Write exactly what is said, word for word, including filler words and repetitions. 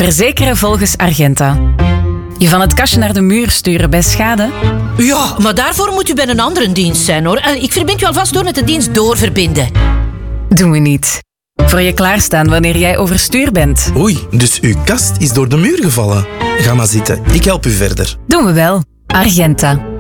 Verzekeren volgens Argenta. Je van het kastje naar de muur sturen bij schade? Ja, maar daarvoor moet u bij een andere dienst zijn, hoor. En ik verbind u alvast door met de dienst doorverbinden. Doen we niet. Voor je klaarstaan wanneer jij overstuur bent. Oei, dus uw kast is door de muur gevallen. Ga maar zitten, ik help u verder. Doen we wel. Argenta.